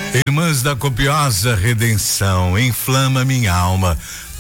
Irmãs da Copiosa Redenção, inflama minha alma.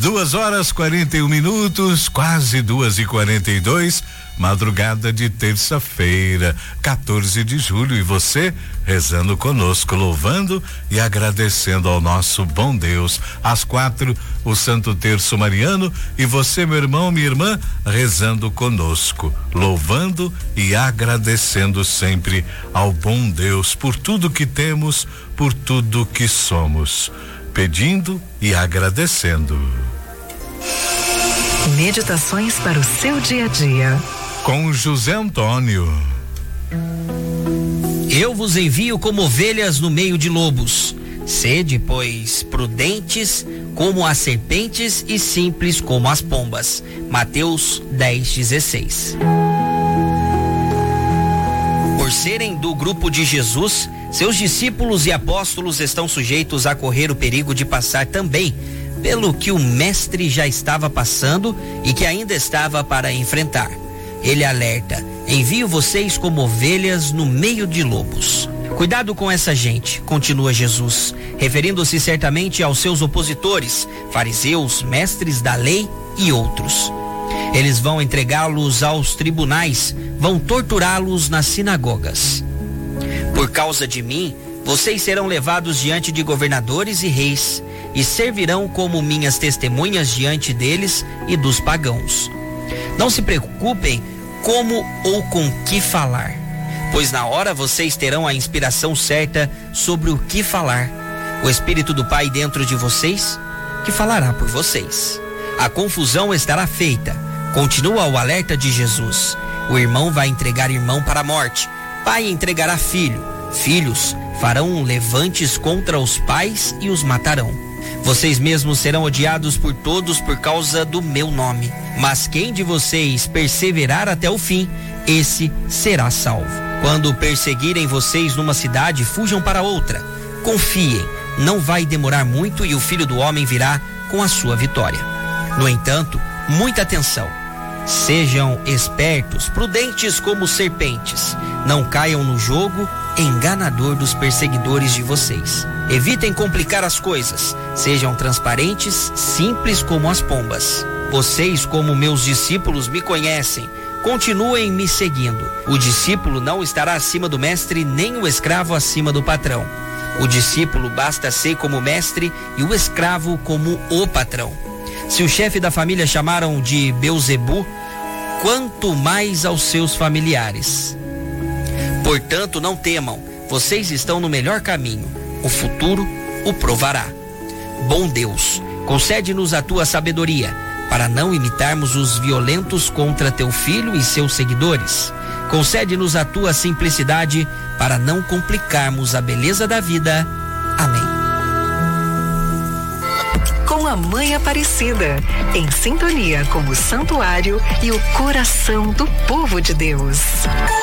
2h41, quase 2h42, madrugada de terça-feira, 14 de julho, e você rezando conosco, louvando e agradecendo ao nosso bom Deus. Às 4, o Santo Terço Mariano, e você, meu irmão, minha irmã, rezando conosco, louvando e agradecendo sempre ao bom Deus por tudo que temos, por tudo que somos, pedindo e agradecendo. Meditações para o seu dia a dia. Com José Antônio. Eu vos envio como ovelhas no meio de lobos. Sede, pois, prudentes como as serpentes e simples como as pombas. Mateus 10:16. Por serem do grupo de Jesus, seus discípulos e apóstolos estão sujeitos a correr o perigo de passar também pelo que o mestre já estava passando e que ainda estava para enfrentar. Ele alerta: envio vocês como ovelhas no meio de lobos. Cuidado com essa gente, continua Jesus, referindo-se certamente aos seus opositores, fariseus, mestres da lei e outros. Eles vão entregá-los aos tribunais, vão torturá-los nas sinagogas. Por causa de mim, vocês serão levados diante de governadores e reis, e servirão como minhas testemunhas diante deles e dos pagãos. Não se preocupem como ou com que falar, pois na hora vocês terão a inspiração certa sobre o que falar. O Espírito do Pai dentro de vocês, que falará por vocês. A confusão estará feita. Continua o alerta de Jesus. O irmão vai entregar irmão para a morte. Pai entregará filho. Filhos farão levantes contra os pais e os matarão. Vocês mesmos serão odiados por todos por causa do meu nome. Mas quem de vocês perseverar até o fim, esse será salvo. Quando perseguirem vocês numa cidade, fujam para outra. Confiem, não vai demorar muito e o Filho do Homem virá com a sua vitória. No entanto, muita atenção. Sejam espertos, prudentes como serpentes. Não caiam no jogo enganador dos perseguidores de vocês. Evitem complicar as coisas. Sejam transparentes, simples como as pombas. Vocês, como meus discípulos, me conhecem. Continuem me seguindo. O discípulo não estará acima do mestre, nem o escravo acima do patrão. O discípulo basta ser como o mestre e o escravo como o patrão. Se o chefe da família chamaram de Beelzebu, quanto mais aos seus familiares. Portanto, não temam, vocês estão no melhor caminho. O futuro o provará. Bom Deus, concede-nos a tua sabedoria, para não imitarmos os violentos contra teu filho e seus seguidores. Concede-nos a tua simplicidade, para não complicarmos a beleza da vida. Amém. Com a Mãe Aparecida, em sintonia com o santuário e o coração do povo de Deus.